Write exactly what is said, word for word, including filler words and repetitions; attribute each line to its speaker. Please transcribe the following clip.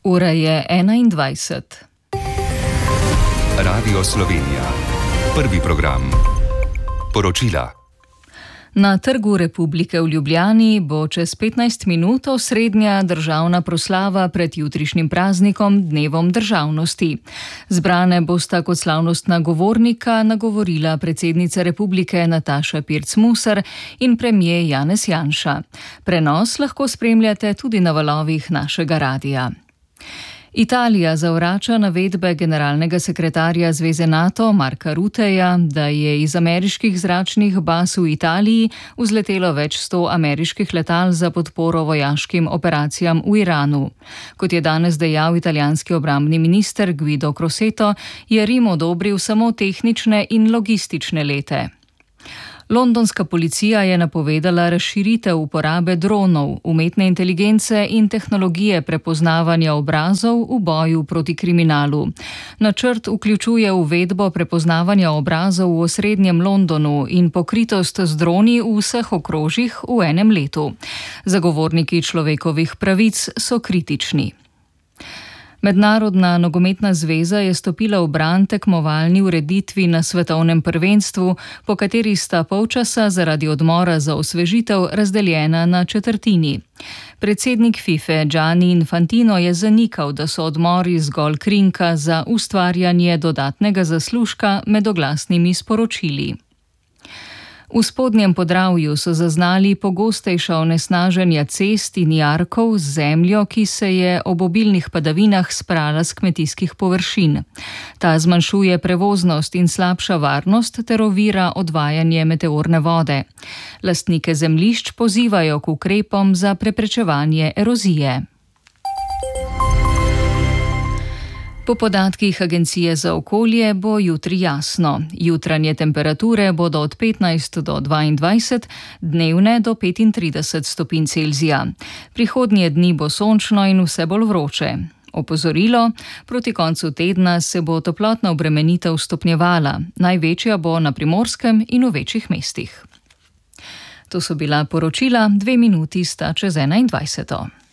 Speaker 1: Ura je enaindvajset.
Speaker 2: Radio Slovenija. Prvi program. Poročila.
Speaker 1: Na Trgu Republike v Ljubljani bo čez petnajst minut osrednja državna proslava pred jutrišnjim praznikom, dnevom državnosti. Zbrane bosta kot slavnostna govornika nagovorila predsednica republike Nataša Pirc Musar in premier Janez Janša. Prenos lahko spremljate tudi na valovih našega radia. Italija zavrača navedbe generalnega sekretarja Zveze NATO Marka Rutteja, da je iz ameriških zračnih baz v Italiji vzletelo več sto ameriških letal za podporo vojaškim operacijam v Iranu. Kot je danes dejal italijanski obrambni minister Guido Crosetto, je Rim odobril samo tehnične in logistične lete. Londonska policija je napovedala razširitev uporabe dronov, umetne inteligence in tehnologije prepoznavanja obrazov v boju proti kriminalu. Načrt vključuje uvedbo prepoznavanja obrazov v osrednjem Londonu in pokritost z droni v vseh okrožjih v enem letu. Zagovorniki človekovih pravic so kritični. Mednarodna nogometna zveza je stopila v bran tekmovalni ureditvi na svetovnem prvenstvu, po kateri sta polčasa zaradi odmora za osvežitev razdeljena na četrtini. Predsednik Fife Gianni Infantino je zanikal, da so odmori zgolj krinka za ustvarjanje dodatnega zaslužka med oglasnimi sporočili. V Spodnjem Podravju so zaznali pogostejša onesnaženja cest in jarkov z zemljo, ki se je ob obilnih padavinah sprala s kmetijskih površin. Ta zmanjšuje prevoznost in slabša varnost ter ovira odvajanje meteorne vode. Lastnike zemljišč pozivajo k ukrepom za preprečevanje erozije. Po podatkih Agencije za okolje bo jutri jasno. Jutranje temperature bodo od petnajst do dvaindvajset, dnevne do petintrideset stopinj Celzija. Prihodnje dni bo sončno in vse bolj vroče. Opozorilo: proti koncu tedna se bo toplotna obremenitev stopnjevala. Največja bo na Primorskem in v večjih mestih. To so bila poročila, dve minuti sta čez enaindvajseto.